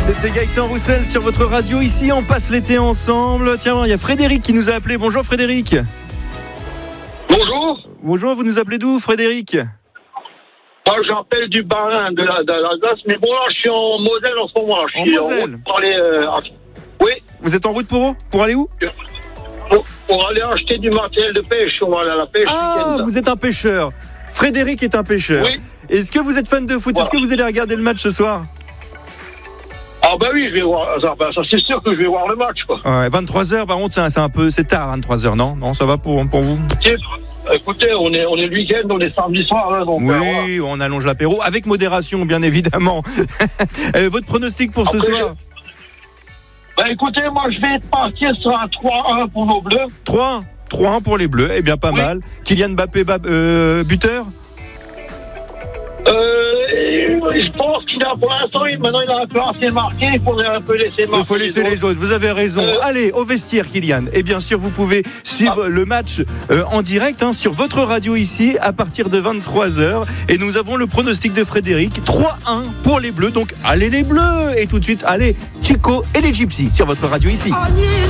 C'était Gaëtan Roussel sur votre radio. Ici, on passe l'été ensemble. Tiens, il y a Frédéric qui nous a appelé. Bonjour Frédéric. Bonjour. Bonjour, vous nous appelez d'où Frédéric? Moi, j'appelle du Bas-Rhin, de l'Alsace, mais bon, là, je suis en Moselle en ce moment. Je suis En Moselle pour aller, oui. Vous êtes en route pour aller où? Pour aller acheter du matériel de pêche. On va aller à la pêche. Ah, vous êtes un pêcheur. Frédéric est un pêcheur. Oui. Est-ce que vous êtes fan de foot? Voilà. Est-ce que vous allez regarder le match ce soir? Ah ben oui, je vais voir. Ça c'est sûr que je vais voir le match, quoi. Ouais, 23h, par contre, c'est tard, 23h, non? Non, ça va pour vous? Écoutez, on est le week-end, on est samedi soir, hein, donc. Oui, on allonge l'apéro, avec modération, bien évidemment. Votre pronostic pour ce soir? Ben écoutez, moi je vais partir sur un 3-1 pour nos Bleus. 3-1 pour les Bleus, eh bien pas mal. Kylian Mbappé, buteur? Je pense qu'il a, pour l'instant, maintenant il a un peu assez marqué, il faudrait un peu laisser marquer. Il faut laisser les autres, vous avez raison. Allez, au vestiaire Kylian. Et bien sûr, vous pouvez suivre le match en direct sur votre radio ici à partir de 23h. Et nous avons le pronostic de Frédéric, 3-1 pour les Bleus. Donc allez les Bleus. Et tout de suite, allez, Chico et les Gypsies sur votre radio ici.